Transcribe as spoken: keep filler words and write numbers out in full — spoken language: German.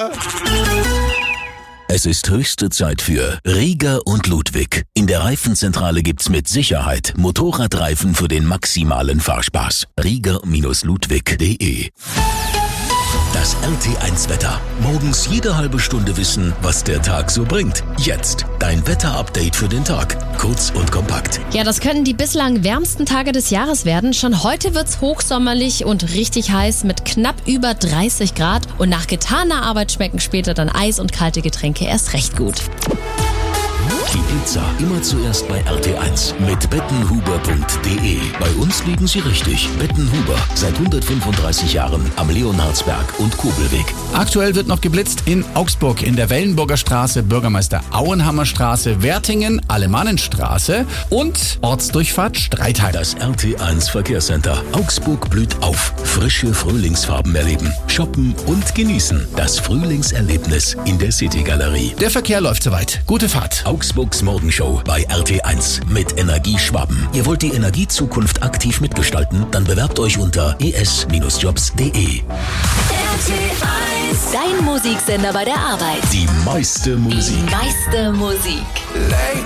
Wetter. Es ist höchste Zeit für Rieger und Ludwig. In der Reifenzentrale gibt's mit Sicherheit Motorradreifen für den maximalen Fahrspaß. Rieger Ludwig punkt de. Das R T eins Wetter. Morgens jede halbe Stunde wissen, was der Tag so bringt. Jetzt dein Wetterupdate für den Tag. Kurz und kompakt. Ja, das könnten die bislang wärmsten Tage des Jahres werden. Schon heute wird's hochsommerlich und richtig heiß mit knapp über dreißig Grad. Und nach getaner Arbeit schmecken später dann Eis und kalte Getränke erst recht gut. Die Pizza immer zuerst bei R T eins mit bettenhuber punkt de. Bei uns liegen sie richtig. Bettenhuber, seit hundertfünfunddreißig Jahren am Leonhardsberg und Kobelweg. Aktuell wird noch geblitzt in Augsburg, in der Wellenburger Straße, Bürgermeister Auenhammer Straße, Wertingen, Alemannenstraße und Ortsdurchfahrt Streitheim. Das R T eins Verkehrscenter. Augsburg blüht auf. Frische Frühlingsfarben erleben, shoppen und genießen. Das Frühlingserlebnis in der City-Galerie. Der Verkehr läuft soweit. Gute Fahrt. Augsburgs Morgenshow bei R T eins mit Energie Schwaben. Ihr wollt die Energiezukunft aktiv mitgestalten? Dann bewerbt euch unter e s jobs punkt de. R T eins, dein Musiksender bei der Arbeit. Die meiste Musik. Die meiste Musik. Late